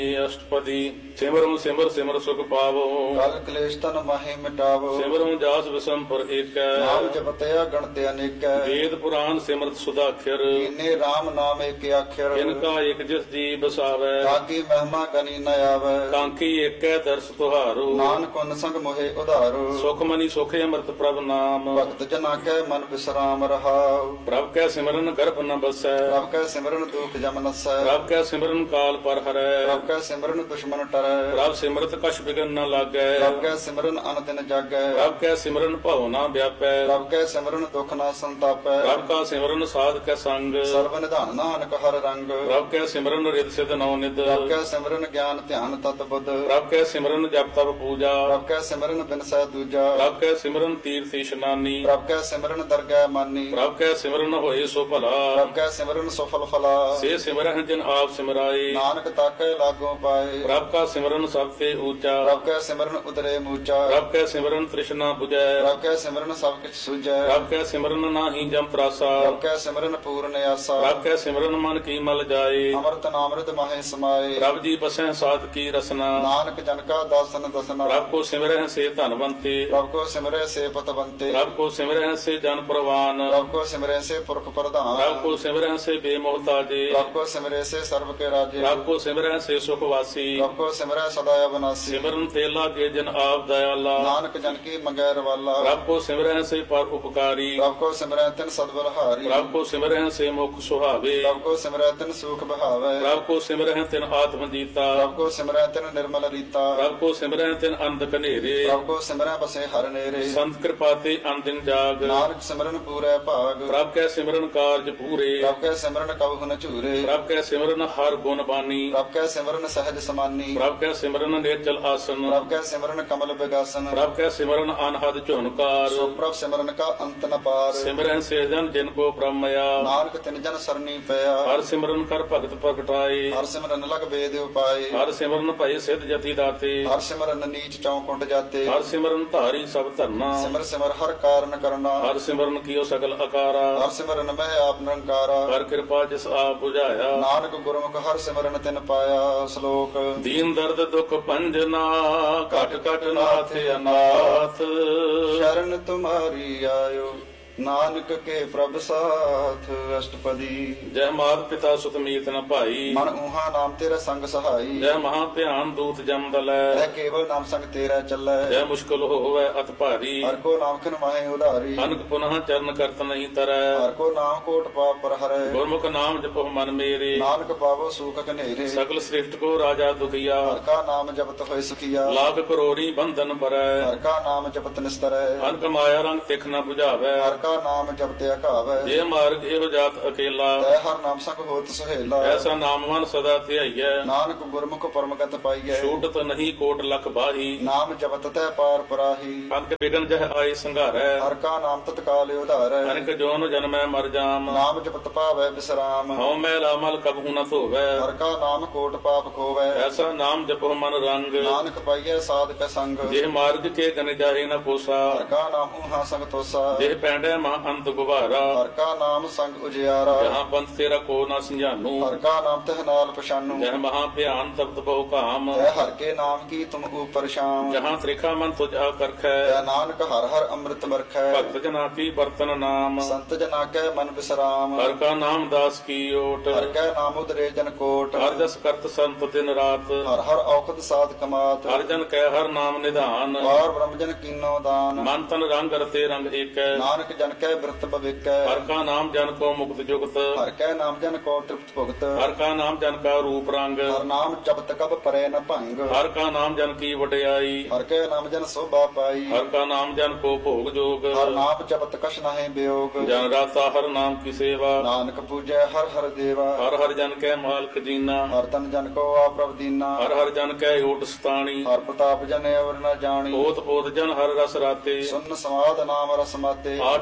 ਅਸ਼ਟਪਦੀ ਸਿਮਰੁ ਸਿਮਰ ਸਿਮਰ ਸੁਖ ਪਾਵੋ। ਕਲ ਕਲੇਸ਼ ਤਨ ਮਾਹੀ ਮਿਟਾਵੋ। ਸਿਮਰੁ ਜਾਸ ਵਿਸੰਪਰ ਏਕੈ। ਨਾਮ ਜਪਤਿਆ ਗਣਤ ਅਨੇਕੈ। ਵੇਦ ਪੁਰਾਨ ਸਿਮਰਤ ਸੁਦਾਖਰ। ਕੀਨੇ ਰਾਮ ਨਾਮ ਏਕ ਆਖਰ। ਇਨਕਾ ਇਕ ਜਿਸ ਜੀ ਬਸਾਵੈ। ਤਾਕੀ ਮਹਿਮਾ ਗਨੀ ਨ ਆਵੈ। ਕਾਂਕੀ ਏਕੈ ਦਰਸ ਤੁਹਾਰੋ। ਨਾਨਕ ਉਨ ਸੰਗ ਮੋਹਿ ਉਧਾਰੋ। ਸੁਖ ਮਨੀ ਸੁਖ ਅੰਮ੍ਰਿਤ ਪ੍ਰਭ ਨਾਮ। ਭਗਤ ਜਨਾ ਕੈ ਮਨ ਬਿਸਰਾਮ ਰਹਾਉ। ਪ੍ਰਭ ਕੈ ਸਿਮਰਨ ਗਰਭ ਨ ਬਸੈ। ਪ੍ਰਭ ਕੈ ਸਿਮਰਨ ਦੁਖ ਜਮ ਨਸੈ। ਪ੍ਰਭ ਕੈ ਸਿਮਰਨ ਕਾਲ ਪਰ ਹਰੈ। ਪ੍ਰਭ ਕੈ ਸਿਮਰਨ ਦੁਸ਼ਮਨ ਟਰੈ। ਪ੍ਰਭ ਸਿਮਰਤ ਕਛ ਬਿਗਨ ਨ ਲਾਗੈ। ਪ੍ਰਭ ਕੈ ਸਿਮਰਨ ਅਨ ਦਿਨ ਜਾਗੈ। ਪ੍ਰਭ ਕੈ ਸਿਮਰਨ ਭਉ ਨ ਵਿਆਪੈ। ਪ੍ਰਭ ਕੈ ਸਿਮਰਨ ਦੁਖ ਨਾ ਸੰਤਾਪੈ। ਪ੍ਰਭ ਕਾ ਸਿਮਰਨ ਸਾਧ ਕੈ ਸੰਗ। ਸਰਬ ਨਿਧਾਨ ਨਾਨਕ ਹਰ ਰੰਗ। ਪ੍ਰਭ ਕੈ ਸਿਮਰਨ ਰਿਦ ਸਿਧ ਨਉ ਨਿਧ। ਪ੍ਰਭ ਕੈ ਸਿਮਰਨ ਗਿਆਨ ਧਿਆਨ ਤਤ ਬੁੱਧ। ਪ੍ਰਭ ਕੈ ਸਿਮਰਨ ਜਪ ਤਪ ਪੂਜਾ। ਪ੍ਰਭ ਕੈ ਸਿਮਰਨ ਬਿਨਸੈ ਦੂਜਾ। ਪ੍ਰਭ ਕੈ ਸਿਮਰਨ ਤੀਰਥ ਇਸ਼ਨਾਨੀ। ਪ੍ਰਭ ਕੈ ਸਿਮਰਨ ਦਰਗਹਿ ਮਾਨੀ। ਪ੍ਰਭ ਕੈ ਸਿਮਰਨ ਹੋਏ ਸੋ ਭਲਾ। ਪ੍ਰਭ ਕੈ ਸਿਮਰਨ ਸਫਲ ਫਲਾ। ਸੇ ਸਿਮਰਹਿ ਜਿਨ ਆਪ ਸਿਮਰਾਏ। ਨਾਨਕ ਤਾਕੈ ਲਾਗੋ ਪਾਏ। ਪ੍ਰਭ ਕਾ ਸਿਮਰਨ ਸਭ ਤੇ ਊਚਾ। ਪ੍ਰਭ ਕੈ ਸਿਮਰਨ ਉਦਰੇ ਮੂਚਾ। ਪ੍ਰਭ ਕੈ ਸਿਮਰਨ ਤ੍ਰਿਸ਼ਨਾ 부ਜੈ। ਪ੍ਰਭ ਕੈ ਸਿਮਰਨ ਸਭ ਕਿਛ ਸੁਝੈ। ਪ੍ਰਭ ਕੈ ਸਿਮਰਨ ਨਾਹੀ ਜਮ ਤਰਾਸਾ। ਪ੍ਰਭ ਕੈ ਸਿਮਰਨ ਪੂਰਨ ਆਸਾ। ਪ੍ਰਭ ਕੈ ਸਿਮਰਨ ਮਨ ਕੀ ਮਲ ਜਾਏ। ਅੰਮ੍ਰਿਤ ਨਾਮ੍ਰਿਤ ਮਾਹੇ ਸਮਾਏ। ਪ੍ਰਭ ਜੀ ਬਸੈ ਸਾਧ ਕੀ ਰਸਨਾ। ਨਾਨਕ ਜਨ ਕਾ ਦਾਸਨ ਦਸਨਾ। ਪ੍ਰਭ ਕੋ ਸਿਮਰਹਿ ਸੇ ਧਨਵੰਤੇ। ਪ੍ਰਭ ਕੋ ਸਿਮਰੈ ਸੇ ਪਤਵੰਤੇ। ਪ੍ਰਭ ਕੋ ਸਿਮਰਹਿ ਸੇ ਜਨ ਪ੍ਰਵਾਨ। ਪ੍ਰਭ ਕੋ ਸਿਮਰੈ ਸੇ ਪੁਰਖ ਪ੍ਰਧਾਨ। ਪ੍ਰਭ ਕੋ ਸਿਮਰਹਿ ਸੇ ਬੇਮੋਹਤਾਜੇ। ਪ੍ਰਭ ਕੋ ਸਿਮਰੈ ਸੇ ਸਰਬ ਕੇ ਰਾਜੇ। ਪ੍ਰਭ ਕੋ ਸਿਮਰਹਿ ਸੇ ਸੁਖ ਵਾਸੀ। ਪ੍ਰਭ ਕੋ ਸਿਮਰੈ ਸਦਾ ਅਬਨਾਸੀ। ਸਿਮਰਨ ਤੇ ਲਾਗੇ ਜਨ ਆਪ ਦਇਆਲਾ। ਨਾਨਕ ਜਨ ਕੀ ਮੰਗੈ ਰਵਾਲਾ। ਪ੍ਰਭ ਕੋ ਸਿਮਰਹਿ ਸੇ ਪਰ ਉਪਕਾਰੀ। ਪ੍ਰਭ ਕੋ ਸਿਮਰੈ ਤਿਨ ਸਦਬਲਹਾਰੀ। ਪ੍ਰਭ ਕੋ ਸਿਮਰਹਿ ਸੇ ਮੁਖ ਸੁਹਾਵੇ। ਪ੍ਰਭ ਕੋ ਸਿਮਰੈ ਤਿਨ ਸੂਖ ਬਹਾਵੈ। ਪ੍ਰਭ ਕੋ ਸਿਮਰਹਿ ਤਿਨ ਆਤਮ ਜੀਤਾ। ਪ੍ਰਭ ਕੋ ਸਿਮਰੈ ਤਿਨ ਨਿਰਮਲ ਰੀਤਾ। ਪ੍ਰਭ ਕੋ ਸਿਮਰਹਿ ਤਿਨ ਅੰਧ ਕਨੇਰੇ। ਪ੍ਰਭ ਕੋ ਸਿਮਰੈ ਬਸੇ ਹਰ ਨੇਰੇ। ਸੰਤ ਕਿਰਪਾ ਤੇ ਅੰਦਿਨ ਜਾਗ। ਨਾਨਕ ਸਿਮਰਨ ਪੂਰੈ ਭਾਗ। ਪ੍ਰਭ ਕੈ ਸਿਮਰਨ ਕਾਰਜ ਪੂਰੇ। ਪ੍ਰਭ ਕੈ ਸਿਮਰਨ ਕਬਹੁ ਨ ਝੂਰੇ। ਪ੍ਰਭ ਕੈ ਸਿਮਰਨ ਹਰ ਗੁਣ ਬਾਨੀ। ਪ੍ਰਭ ਕੈ ਸਿਮਰਨ ਸਹਿਜ ਸਮਾਨੀ। ਪ੍ਰਭ ਕੈ ਸਿਮਰਨ ਨਿਰਚਲ ਆਸਨ। ਪ੍ਰਭ ਕੈ ਸਿਮਰਨ ਕਮਲ ਬਿਗਾਸਨ। ਪ੍ਰਭ ਕੈ ਸਿਮਰਨ ਅਨਹਦ ਝੁਨਕਾਰ। ਸੋ ਪ੍ਰਭ ਸਿਮਰਨ ਕਾ ਅੰਤ ਨ ਪਾਰ। ਸਿਮਰਨ ਸੇ ਜਨ ਜਿਨ ਕੋ ਬ੍ਰਹਮਇਆ। ਨਾਨਕ ਤਿਨ ਜਨ ਸਰਨੀ ਪਿਆ। ਹਰ ਸਿਮਰਨ ਕਰ ਭਗਤ ਪ੍ਰਗਟਾਏ। ਹਰ ਸਿਮਰਨ ਲਗ ਵੇਦ ਉਪਾਏ। ਹਰ ਸਿਮਰਨ ਭਏ ਸਿਧ ਜਤੀ ਦਾਤੇ। ਹਰ ਸਿਮਰਨ ਨੀਚ ਚੌਕੁੰਟ ਜਾਤੇ। ਹਰ ਸਿਮਰਨ ਧਾਰੀ ਸਭ ਧਰਨਾ। ਸਿਮਰ ਸਿਮਰ ਹਰ ਕਾਰਨ ਕਰਨਾ। ਹਰ ਸਿਮਰਨ ਕੀਓ ਸਗਲ ਅਕਾਰਾ। ਹਰ ਸਿਮਰਨ ਮੈਂ ਆਪ ਨਿਰੰਕਾਰਾ। ਹਰ ਕਿਰਪਾ ਜਿਸ ਆਪ 부ਝਾਇਆ। ਨਾਨਕ ਗੁਰਮੁਖ ਹਰ ਸਿਮਰਨ ਤਿਨ ਪਾਇਆ। ਸ਼ਲੋਕ ਦੀਨ ਦਰਦ ਦੁਖ ਭੰਜਨਾ ਘਟ ਘਟ ਨਾਥ ਅਨਾਥ। ਸ਼ਰਨ ਤੁਮਾਰੀ ਆਇਓ ਨਾਨਕ ਕੇ ਪ੍ਰਭ ਸਾਥ। ਅਸ਼ਟਪਦੀ ਜੈ ਮਾਤ ਪਿਤਾ ਸੁਤ ਮੀਤ ਨ ਭਾਈ। ਮਨ ਊਹਾ ਨਾਮ ਤੇਰਾ ਸੰਗ ਸਹਾਈ। ਜੈ ਮਹਾ ਧਿਆਨ ਦੂਤ ਜਮ ਦਲੈ। ਹੈ ਕੇਵਲ ਨਾਮ ਸੰਗ ਤੇਰਾ ਚੱਲੈ। ਜੈ ਮੁਸ਼ਕਲ ਹੋਵੈ ਅਤ ਭਾਰੀ। ਹਰ ਕੋ ਨਾਮ ਖਿਨ ਮਾਹੇ ਉਧਾਰੀ। ਅਨਕ ਪੁਨః ਚਰਨ ਕਰਤ ਨਹੀਂ ਤਰੈ। ਹਰ ਕੋ ਨਾਮ ਕੋਟ ਪਾਪ ਪਰ ਹਰੈ। ਗੁਰਮੁਖ ਨਾਮ ਜਪੋ ਮਨ ਮੇਰੇ। ਨਾਨਕ ਪਾਵੋ ਸੂਖ ਕਨੇਰੇ। ਸਗਲ ਸ੍ਰਿਸ਼ਟ ਕੋ ਰਾਜਾ ਦੁਖੀਆ। ਹਰ ਕਾ ਨਾਮ ਜਪਤ ਹੋਏ ਸੁਖੀਆ। ਲਾਖ ਕਰੋੜੀ ਬੰਧਨ ਪਰੈ। ਹਰ ਕਾ ਨਾਮ ਜਪਤ ਨਿਸਤਰੈ। ਅਨਕ ਮਾਇਆ ਰੰਗ ਤਿਖ ਨ 부ਝਾਵੈ। ਹਰ ਕਾ ਨਾਮ ਜਪਤ ਅਘਾਵੈ। ਜੇ ਮਾਰਗ ਇਹੋ ਜਾਤ ਅਕੇਲਾ। ਤੈ ਹਰ ਨਾਮ ਸੰਗ ਹੋਤ ਸੁਹੇਲਾ। ਐਸਾ ਨਾਮਵਾਨ ਸਦਾ ਧਿਆਈਐ। ਨਾਨਕ ਗੁਰਮੁਖ ਪਰਮਗਤ ਪਾਈਐ। ਛੂਟਤ ਨਹੀਂ ਕੋਟ ਲਖ ਬਾਹੀ। ਨਾਮ ਜਪਤ ਤੈ ਪਾਰ ਪਰਾਹੀ। ਅਨਕ ਬਿਗਨ ਜਹ ਆਈ ਸੰਘਾਰੈ। ਹਰ ਕਾ ਨਾਮ ਤਤਕਾਲ ਉਧਾਰੈ। ਅਨਕ ਜੋਨ ਜਨਮੈ ਮਰ ਜਾਮ। ਨਾਮ ਜਪਤ ਪਾਵੈ ਬਿਸਰਾਮ। ਹਉ ਮੈਲਾ ਮਲ ਕਬਹੂ ਨ ਧੋਵੈ। ਹਰ ਕਾ ਨਾਮ ਕੋਟ ਪਾਪ ਖੋਵੈ। ਐਸਾ ਨਾਮ ਜਪੋ ਮਨ ਰੰਗ। ਨਾਨਕ ਪਾਈਐ ਸਾਧਕ ਸੰਗ। ਜੇ ਮਾਰਗ ਕੇ ਗਨ ਜਾਹੇ ਨ ਕੋਸਾ। ਹਰ ਕਾ ਨਾਮ ਊਹਾ ਸੰਗ ਤੋਸਾ। ਜੇ ਪੈਂਡੈ ਮਾ ਅੰਤ ਗੁਬਾਰਾ। ਹਰ ਕਾ ਨਾਮ ਸੰਗ ਉਜਿਆਰਾ। ਜਹਾਂ ਪੰਥ ਤੇਰਾ ਕੋ ਨ ਸੰਝਾਨੂ। ਹਰ ਕਾ ਨਾਮ ਤਹ ਨਾਲ ਪਛਾਨੂ। ਜਹ ਮਹਾ ਭਿਆਨ ਤਪਤ ਬਹੁ ਕਾਮ। ਤੈ ਹਰ ਕੇ ਨਾਮ ਕੀ ਤੁਮ ਉਪਰ ਸ਼ਾਮ। ਜਹਾਂ ਤ੍ਰਿਖਾ ਮਨ ਤੁਝ ਆਕਰਖੈ। ਤੈ ਨਾਨਕ ਹਰ ਹਰ ਅੰਮ੍ਰਿਤ ਵਰਖੈ। ਭਗਤ ਜਨਾ ਕੀ ਬਰਤਨ ਨਾਮ। ਸੰਤ ਜਨਾ ਕੈ ਮਨ ਬਿਸਰਾਮ। ਹਰ ਕਾ ਨਾਮ ਦਾਸ ਕੀ ਓਟ। ਹਰ ਕੈ ਨਾਮ ਉਦਰੇ ਜਨ ਕੋਟ। ਹਰ ਜਸ ਕਰਤ ਸੰਤ ਦਿਨ ਰਾਤ। ਹਰ ਹਰ ਔਖਦ ਸਾਧ ਕਮਾਤ। ਹਰ ਜਨ ਕੈ ਹਰ ਨਾਮ ਨਿਧਾਨ। ਵਾਰ ਬ੍ਰਹਮ ਜਨ ਕੀਨੋ ਦਾਨ। ਮਨ ਤਨ ਰੰਗ ਰਤੇ ਰੰਗ ਏਕੈ। ਨਾਨਕ ਜਨ ਕੈ ਬਿਰਤ ਭਵਿਕੈ। ਹਰ ਕਾ ਨਾਮ ਜਨ ਕੋ ਮੁਕਤ ਜੁਗਤ। ਹਰ ਕੈ ਨਾਮ ਜਨ ਕੋ ਤ੍ਰਿਪਤ ਭੁਗਤ। ਹਰ ਕਾ ਨਾਮ ਜਨ ਕਾ ਰੂਪ ਰੰਗ। ਹਰ ਨਾਮ ਜਪਤ ਕਬ ਪਰੈ ਨ ਭੰਗ। ਹਰ ਕਾ ਨਾਮ ਜਨ ਕੀ ਵਡਿਆਈ। ਹਰ ਕੈ ਨਾਮ ਜਨ ਸੋਭਾ ਪਾਈ। ਹਰ ਕਾ ਨਾਮ ਜਨ ਕੋ ਭੋਗ ਜੋਗ। ਹਰ ਨਾਮ ਜਪਤ ਕਛ ਨਾਹਿ ਬਿਯੋਗ। ਜਨ ਰਾਤਾ ਹਰ ਨਾਮ ਕੀ ਸੇਵਾ। ਨਾਨਕ ਪੂਜੈ ਹਰ ਹਰ ਦੇਵਾ। ਹਰ ਹਰ ਜਨ ਕੈ ਮਾਲਕ ਜੀਨਾ। ਹਰ ਤਨ ਜਨ ਕੋ ਆਪ੍ਰਭ ਦੀਨਾ। ਹਰ ਹਰ ਜਨ ਕੈ ਓਟ ਸਤਾਣੀ। ਹਰ ਪ੍ਰਤਾਪ ਜਨ ਅਵਰ ਨ ਜਾਣੀ। ਓਤ ਪੋਤ ਜਨ ਹਰ ਰਸ ਰਾਤੇ। ਸੁਨ ਸਮਾਦ ਨਾਮ ਰਸ ਮਾਤੇ। ਆਠ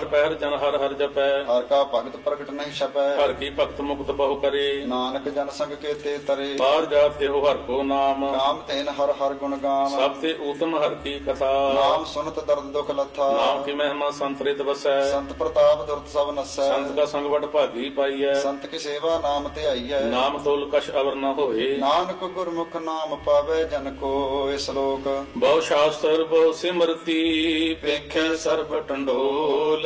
ਪਹਿਰ ਜਨ ਹਰ ਹਰ ਜਪੈ ਹਰ ਕਾ ਭਗਤ ਪ੍ਰਗਟ ਨਹੀਂ ਛਪੈ ਹਰ ਕੀ ਭਗਤ ਮੁਕਤ ਬਹੁ ਕਰੇ ਨਾਨਕ ਜਨ ਸੰਗ ਕੇ ਤੇ ਤਰੇ ਬਾਹਰ ਜਾਤ ਇਹੋ ਹਰ ਕੋ ਨਾਮ ਕਾਮ ਤੈਨ ਹਰ ਹਰ ਗੁਣ ਗਾਮ ਸਭ ਤੇ ਊਤਮ ਹਰ ਕੀ ਕਥਾ ਨਾਮ ਸੁਨਤ ਦਰਦ ਦੁਖ ਲੱਥਾ ਨਾਮ ਕੀ ਮਹਿਮਾ ਸੰਤ ਰਿਤ ਵਸੈ ਸੰਤ ਪ੍ਰਤਾਪ ਦੁਰਤ ਸਭ ਨਸੈ ਸੰਤ ਕਾ ਸੰਗ ਵਡ ਭਾਗੀ ਪਾਈਐ ਸੰਤ ਕੀ ਸੇਵਾ ਨਾਮ ਤੇ ਆਈਐ ਨਾਮ ਤੋਲ ਕਛ ਅਵਰ ਨ ਹੋਏ ਨਾਨਕ ਗੁਰਮੁਖ ਨਾਮ ਪਾਵੇ ਜਨ ਕੋ ਇਸ ਲੋਕ ਬਹੁ ਸ਼ਾਸਤਰ ਬਹੁ ਸਿਮਰਤੀ ਪੇਖੇ ਸਰਬ ਟੰਡੋਲ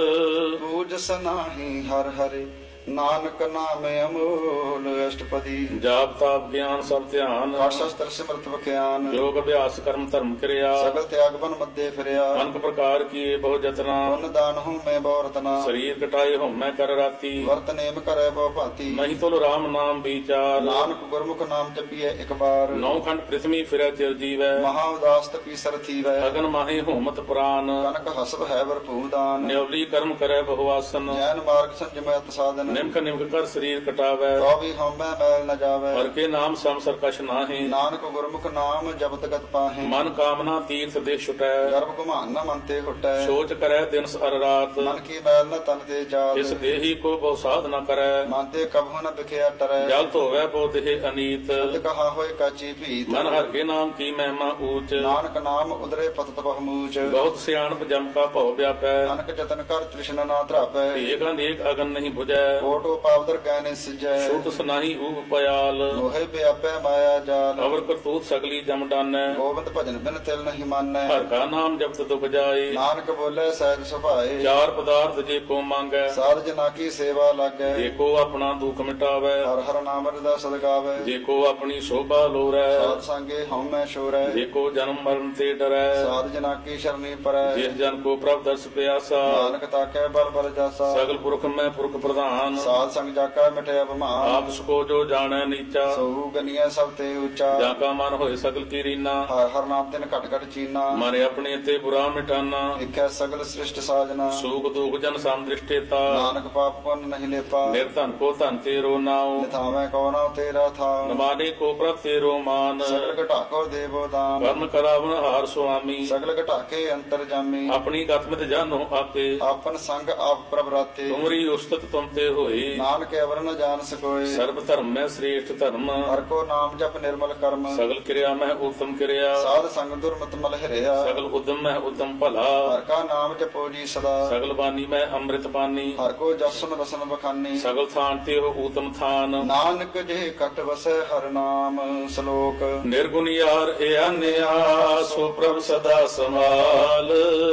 ਪੂਜ ਸਨਾਹੀ ਹਰ ਹਰਿ ਨਾਨਕ ਨਾਮ ਅਮੋਲ ਅਸ਼ਟਪਦੀ ਜਾਪ ਤਾਪ ਗਿਆਨ ਸਭ ਧਿਆਨ ਪਾਠ ਸ਼ਾਸਤਰ ਸਿਮਰਤ ਵਿਖਿਆਨ ਯੋਗ ਅਭਿਆਸ ਕਰਮ ਧਰਮ ਕਿਰਿਆ ਸਗਲ ਤਿਆਗ ਬਨ ਮੱਦੇ ਫਿਰਿਆ ਅਨਕ ਪ੍ਰਕਾਰ ਕੀਏ ਬਹੁ ਜਤਨਾ ਪੁੰਨ ਦਾਨ ਹੂੰ ਮੈਂ ਬਹੁ ਰਤਨਾ ਸਰੀਰ ਕਟਾਏ ਹਉਮੈ ਕਰ ਰਾਤੀ ਵਰਤ ਨੇਮ ਕਰੈ ਬਹੁ ਭਾਂਤੀ ਨਹੀਂ ਤੁਲ ਰਾਮ ਨਾਮ ਵਿਚਾਰ ਨਾਨਕ ਗੁਰਮੁਖ ਨਾਮ ਜਪੀਐ ਇੱਕ ਬਾਰ ਨੌ ਖੰਡ ਪ੍ਰਿਥਵੀ ਫਿਰੈ ਚਿਰ ਜੀਵੈ ਮਹਾ ਉਦਾਸ ਤਪੀ ਸਰ ਥੀਵੈ ਅਗਨ ਮਾਹੇ ਹੋਮਤ ਪ੍ਰਾਨ ਕਨਕ ਹਸਬ ਹੈ ਵਰਪੂ ਦਾਨ ਨਿਉਲੀ ਕਰਮ ਕਰੈ ਬਹੁ ਆਸਨ ਜੈਨ ਮਾਰਗ ਸੰਜਮੈ ਸਾਧਨ ਨਿਮਕ ਨਿਮਕ ਕਰ ਸਰੀਰ ਕਟਾਵੈ ਤੋ ਵੀ ਹਉਮੈ ਮੈਲ ਨ ਜਾਵੈ ਹਰ ਕੇ ਨਾਮ ਸਮ ਸਰਕਸ਼ ਨਾਹੀ ਨਾਨਕ ਗੁਰਮੁਖ ਨਾਮ ਜਪਤ ਗਤ ਪਾਹੇ ਮਨ ਕਾਮਨਾ ਤੀਰਥ ਦੇ ਛੁਟੈ ਗਰਭ ਘੁਮਾਨ ਨ ਮਨ ਤੇ ਹੁਟੈ ਸੋਚ ਕਰੈ ਦਿਨ ਅਰ ਰਾਤ ਮਨ ਕੀ ਮੈਲ ਨ ਤਨ ਤੇ ਜਾਤ ਇਸ ਦੇਹੀ ਕੋ ਬਹੁ ਸਾਧ ਨ ਕਰੈ ਮਨ ਤੇ ਕਬਹੁ ਨ ਵਿਖਿਆ ਟਰੈ ਜਲ ਧੋਵੈ ਬਹੁ ਦੇਹ ਅਨੀਤ ਸ਼ਬਦ ਕਹਾ ਹੋਏ ਕਾਚੀ ਭੀਤ ਮਨ ਹਰ ਕੇ ਨਾਮ ਕੀ ਮਹਿਮਾ ਊਚ ਨਾਨਕ ਨਾਮ ਉਦਰੇ ਪਤਤ ਬਹੁਮੂਚ ਬਹੁਤ ਸਿਆਣਪ ਜਮ ਕਾ ਭਉ ਵਿਆਪੈ ਨਾਨਕ ਜਤਨ ਕਰ ਤ੍ਰਿਸ਼ਨਾ ਨਾ ਧਰਾਪੈ ਏਕ ਅਨੇਕ ਅਗਨ ਨਹੀਂ 부ਜੈ ਕੋਟੋ ਪਾਵਦਰ ਗੈਨੇ ਸਿਜੈ ਛੁਟ ਸਨਾਹੀ ਊਪ ਪਿਆਲ ਮੋਹਿ ਵਿਆਪੈ ਮਾਇਆ ਜਾਲ ਅਵਰ ਕਰਤੂਤ ਸਗਲੀ ਜਮ ਡਾਨੈ ਗੋਬਿੰਦ ਭਜਨ ਬਿਨ ਤਿਲ ਨਹੀਂ ਮਾਨੈ ਹਰ ਕਾ ਨਾਮ ਜਪਤ ਦੁਖ ਜਾਏ ਨਾਨਕ ਬੋਲੇ ਸਹਿਜ ਸੁਭਾਏ ਚਾਰ ਪਦਾਰਥ ਜੇ ਕੋ ਮੰਗੈ ਸਾਧ ਜਨਾ ਕੀ ਸੇਵਾ ਲਾਗੈ ਜੇ ਕੋ ਆਪਣਾ ਦੁਖ ਮਿਟਾਵੈ ਹਰ ਹਰ ਨਾਮ ਰਦਾ ਸਦਗਾਵੈ ਜੇ ਕੋ ਆਪਣੀ ਸ਼ੋਭਾ ਲੋਰੈ ਸਾਧ ਸੰਗੇ ਹਉਮੈ ਸ਼ੋਰੈ ਜੇ ਕੋ ਜਨਮ ਮਰਨ ਤੇ ਡਰੈ ਸਾਧ ਜਨਾ ਕੀ ਸ਼ਰਨੀ ਪਰੈ ਜਿਸ ਜਨ ਕੋ ਪ੍ਰਭ ਦਰਸ ਪਿਆਸਾ ਨਾਨਕ ਤਾਕੈ ਬਲ ਬਲ ਜਾਸਾ ਸਗਲ ਪੁਰਖ ਮੈਂ ਪੁਰਖ ਪ੍ਰਧਾਨ ਸਾਧ ਸੰਗ ਜਾਕਾ ਮਿਟਿਆ ਬਿਮਾਨ ਆਪ ਸਕੋ ਜੋ ਜਾਣੈ ਨੀਚਾ ਸੋ ਗਨੀਐ ਸਭ ਤੇ ਉੱਚਾ ਜਾਂ ਕਾ ਮਨ ਹੋਏ ਸਗਲ ਕੀ ਰੀਨਾ ਹਰ ਹਰ ਨਾਮ ਤਿਨ ਘਟ ਘਟ ਚੀਨਾ ਮਨ ਆਪਣੇ ਤੇ ਬੁਰਾ ਮਿਟਾਨਾ ਦੇਖੈ ਸਗਲ ਸ੍ਰਿਸ਼ਟ ਸਾਜਨਾ ਸੂਖ ਦੁਖ ਜਨ ਸਮ ਦ੍ਰਿਸ਼ਟੇਤਾ ਨਾਨਕ ਪਾਪ ਪੁੰਨ ਨਹੀਂ ਲੇਪਾ ਨਿਰਧਨ ਕੋ ਧਨ ਤੇਰੋ ਨਾਉ ਨਿਥਾਵੈ ਕੋ ਨਾਮ ਤੇਰਾ ਥਾ ਨਮਾਨੇ ਕੋ ਪ੍ਰਭ ਤੇਰੋ ਮਾਨ ਸਗਲ ਘਟਾਕੋ ਦੇਵੋ ਦਾਨ ਕਰਨ ਕਰਾਵਨ ਹਾਰ ਸੁਆਮੀ ਸਗਲ ਘਟਾਕੇ ਅੰਤਰ ਜਾਮੀ ਆਪਣੀ ਗਤਮਿਤ ਜਾਨੋ ਆਪੇ ਆਪਨ ਸੰਗ ਆਪ ਪ੍ਰਭ ਰਾਤੇ ਤੁਮਰੀ ਉਸਤਤ ਤੁਮ ਤੇ ਹੋਏ ਨਾਨਕ ਅਵਰ ਨ ਜਾਣ ਸਕੋਏ ਸਰਬ ਧਰਮ ਮੈਂ ਸ੍ਰੇਸ਼ਟ ਧਰਮ ਹਰ ਕੋ ਨਾਮ ਜਪ ਨਿਰਮਲ ਕਰਮ ਸਗਲ ਕਿਰਿਆ ਮੈਂ ਉਤਮ ਕਿਰਿਆ ਸਾਧ ਸੰਗ ਦੁਰਮਤ ਮਲ ਹਿਰਿਆ ਸਗਲ ਉਦਮ ਮੈਂ ਉਤਮ ਭਲਾ ਹਰ ਕਾ ਨਾਮ ਜਪੋ ਜੀ ਸਦਾ ਸਗਲ ਬਾਣੀ ਮੈਂ ਅੰਮ੍ਰਿਤ ਪਾਨੀ ਹਰ ਕੋ ਜਸਨ ਰਸਨ ਬਖਾਨੀ ਸਗਲ ਥਾਨ ਤੇ ਹੋ ਊਤਮ ਥਾਨ ਨਾਨਕ ਜੇ ਕਟ ਵਸੈ ਹਰ ਨਾਮ ਸ਼ਲੋਕ ਨਿਰਗੁਣ ਯਾਰ ਏ ਅਨਿਆ ਸੋ ਪ੍ਰਭ ਸਦਾ ਸਮਾਲ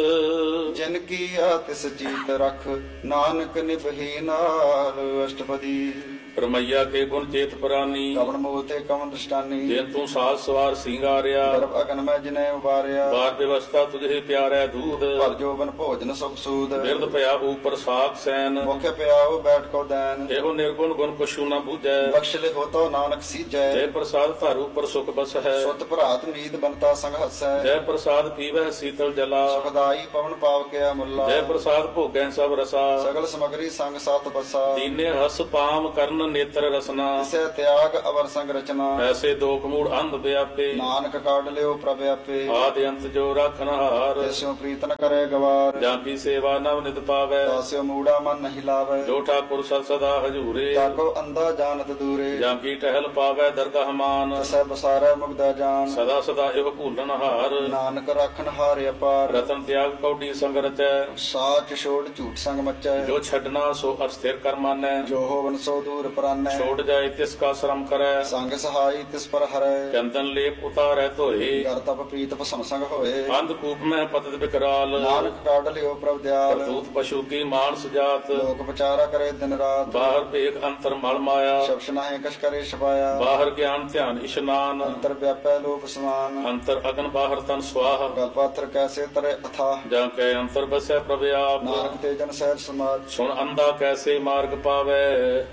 ਜਿਨ ਕੀਆ ਤਿਸ ਜੀਤ ਰਖ ਨਾਨਕ ਨਿਭੀ ਨਾਲ ਅਸ਼ਟਪਦੀ ਰਮਈਆ ਕੇ ਗੁਣ ਚੇਤ ਪ੍ਰਾਨੀ ਕਵਨ ਮੂਲ ਤੇ ਕਵਨ ਦ੍ਰਿਸ਼ਟਾਨੀ ਜਿਨ ਤੂੰ ਸਾਜ ਸਵਾਰ ਸਿੰਗਾਰਿਆ ਗਰਭ ਅਗਨ ਮੈਂ ਜਿਨੇ ਉਬਾਰਿਆ ਬਾਰ ਵਿਵਸਥਾ ਤੁਝੇ ਪਿਆਰੈ ਦੂਧ ਭਰ ਜੋਬਨ ਭੋਜਨ ਸੁਖ ਸੂਦ ਬਿਰਦ ਭਇਆ ਉਪਰ ਸਾਖ ਸੈਨ ਮੁਖ ਪਿਆਓ ਬੈਠ ਕੋ ਦੈਨ ਇਹੋ ਨਿਰਗੁਣ ਗੁਣ ਕਛੂ ਨਾ ਬੂਝੈ ਬਖਸ਼ ਲੇ ਹੋਤੋ ਨਾਨਕ ਸੀਜੈ ਜੈ ਪ੍ਰਸਾਦ ਧਰ ਉਪਰ ਸੁਖ ਬਸ ਹੈ ਸੁਤ ਭਰਾਤ ਨੀਤ ਬੰਤਾ ਸੰਗ ਹਸੈ ਜੈ ਪ੍ਰਸਾਦ ਪੀਵੈ ਸੀਤਲ ਜਲਾ ਸੁਖਦਾਈ ਪਵਨ ਪਾਵ ਕੇ ਮੁੱਲਾ ਜੈ ਪ੍ਰਸਾਦ ਭੋਗੈ ਸਭ ਰਸਾ ਸਗਲ ਸਮਗਰੀ ਸੰਗ ਸਾਤ ਬਸਾ ਦੀਨੇ ਹਸ ਪਾਮ ਕਰਨ ਨੇਤਰ ਰਸਨਾ ਤਿਸੈ ਤਿਆਗ ਅਵਰ ਸੰਗ ਰਚਨਾ ਐਸੇ ਦੋਖ ਮੂੜ ਅੰਧ ਵਿਆਪੇ ਨਾਨਕ ਕਾਢ ਲਿਓ ਪ੍ਰਭ ਆਪੇ ਆਦ ਅੰਤ ਜੋ ਰੱਖਨ ਹਾਰ ਤਿਸਿਓ ਪ੍ਰੀਤ ਨ ਕਰੇ ਗਵਾਰ ਜਾਂ ਕੀ ਸੇਵਾ ਨਵ ਨਿਤ ਪਾਵੈ ਤਾਸਿਓ ਮੂੜਾ ਮਨ ਨਹੀਂ ਲਾਵੇ ਜੋ ਠਾਕੁਰ ਸਦ ਸਦਾ ਹਜੂਰੇ ਤਾਕੋ ਅੰਦਾ ਜਾਣਤ ਦੂਰੇ ਜਾਂ ਕੀ ਟਹਿਲ ਪਾਵੈ ਦਰਗਾਹ ਮਾਨ ਤਸੈ ਬਸਾਰੈ ਮੁਗਦਾ ਜਾਨ ਸਦਾ ਸਦਾ ਇਹੋ ਭੂਲਨ ਹਾਰ ਨਾਨਕ ਰਾਖਨ ਹਾਰ ਅਪਾਰ ਰਤਨ ਤਿਆਗ ਕੌਡੀ ਸੰਗ ਰਚੈ ਸਾਚ ਛੋੜ ਝੂਠ ਸੰਗ ਮਚੈ ਜੋ ਛੱਡਣਾ ਸੋ ਅਸਥਿਰ ਕਰ ਮਾਨੈ ਜੋ ਹੋਵਨ ਸੋ ਦੂਰ ਪਰਾਨੈ ਛੋੜ ਜਾਏ ਤਿਸ ਕਾ ਸ਼ਰਮ ਕਰੈ ਸੰਗ ਸਹਾਈ ਤਿਸ ਪਰ ਹਰੈ ਚੰਦਨ ਲੇਪ ਉਤਾਰੈ ਧੋਏ ਕਰ ਤਪ ਪ੍ਰੀਤ ਭਸਮ ਸੰਗ ਹੋਏ ਅੰਧ ਕੂਪ ਮੈਂ ਪਤਿਤ ਵਿਕਰਾਲ ਨਾਨਕ ਕਾਢ ਲਿਓ ਪ੍ਰਭ ਦਿਆਲ ਕਰਤੂਤ ਪਸ਼ੂ ਕੀ ਮਾਨਸ ਜਾਤ ਲੋਕ ਵਿਚਾਰਾ ਕਰੇ ਦਿਨ ਰਾਤ ਬਾਹਰ ਭੇਖ ਅੰਤਰ ਮਲ ਮਾਇਆ ਸ਼ਬਸ਼ ਨਾਹੀ ਕਛ ਕਰੇ ਛਪਾਇਆ ਬਾਹਰ ਗਿਆਨ ਧਿਆਨ ਇਸ਼ਨਾਨ ਅੰਤਰ ਵਿਆਪੈ ਲੋਕ ਸਮਾਨ ਅੰਤਰ ਅਗਨ ਬਾਹਰ ਤਨ ਸਵਾਹ ਗਲ ਪਾਤਰ ਕੈਸੇ ਤਰੇ ਅਥਾ ਜਾਂ ਕੈ ਅੰਤਰ ਬਸੈ ਪ੍ਰਭ ਆਪ ਨਾਨਕ ਤੇ ਜਨ ਸਹਿਜ ਸਮਾਜ ਸੁਣ ਅੰਧਾ ਕੈਸੇ ਮਾਰਗ ਪਾਵੈ ਕਰ ਗਏ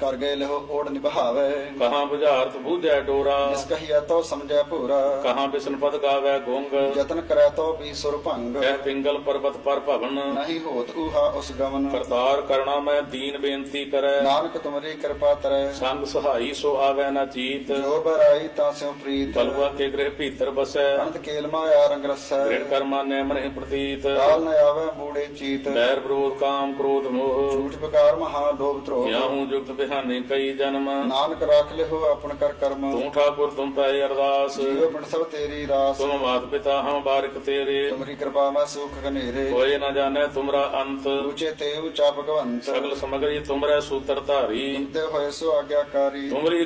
ਇਹੋ ਓੜ ਨਿਭਾਵੇ ਕਹਾਂ ਬੁਝਾਰਤ ਬੂਝੈ ਡੋਰਾ ਇਸ ਕਹੀਐ ਤੋ ਸਮਝੈ ਭੂਰਾ ਕਹਾਂ ਬਿਸ਼ਨ ਪਦ ਗਾਵੈ ਗੁੰਗ ਯਤਨ ਕਰੈ ਤੋ ਵੀ ਸੁਰ ਭੰਗ ਕਹਿ ਪਿੰਗਲ ਪਰਬਤ ਪਰ ਭਵਨ ਨਹੀਂ ਹੋਤ ਊਹਾ ਉਸ ਗਮਨ ਕਰਤਾਰ ਕਰਣਾ ਮੈਂ ਦੀਨ ਬੇਨਤੀ ਕਰੈ ਨਾਨਕ ਤੁਮਰੀ ਕਿਰਪਾ ਤਰੈ ਸੰਗ ਸਹਾਈ ਸੋ ਆਵੈ ਨਾ ਚੀਤ ਜੋ ਬਰਾਈ ਤਾਂ ਸਿਉ ਪ੍ਰੀਤ ਬਲਵਾ ਕੇ ਗ੍ਰਹਿ ਭੀਤਰ ਬਸੈ ਅੰਤ ਕੇਲ ਮਾਇਆ ਰੰਗ ਰਸੈ ਦ੍ਰਿੜ ਕਰਮਾ ਨੈ ਮਨਿ ਪ੍ਰਤੀਤ ਕਾਲ ਨ ਆਵੈ ਮੂੜੇ ਚੀਤ ਬੈਰ ਵਿਰੋਧ ਕਾਮ ਕ੍ਰੋਧ ਮੋਹ ਝੂਠ ਬਕਾਰ ਮਹਾ ਲੋਭ ਧਰੋਹ ਕਿਆਹੂ ਜੁਗਤ ਬਿਹਾਨੇ ਕਈ ਜਨਮ ਨਾਨਕ ਰਾਖ ਲਿਓ ਆਪਣ ਕਰ ਕਰਮ ਤੂੰ ਠਾਕੁਰ ਤੁਮ ਪੈ ਅਰਦਾਸ ਜੀਵ ਪਿੰਡ ਸਭ ਤੇਰੀ ਰਾਸ ਤੁਮ ਮਾਤ ਪਿਤਾ ਹਮ ਬਾਰਿਕ ਤੇਰੇ ਤੁਮਰੀ ਕਿਰਪਾ ਮੈਂ ਸੁਖ ਘਨੇਰੇ ਕੋਏ ਨ ਜਾਣੈ ਤੁਮਰਾ ਅੰਤ ਉੱਚੇ ਤੇ ਉੱਚਾ ਭਗਵੰਤ ਸਗਲ ਸਮਗਰੀ ਤੁਮਰੇ ਸੂਤਰ ਧਾਰੀ ਤੇ ਹੋਏ ਸੋ ਆਗਿਆਕਾਰੀ ਤੁਮਰੀ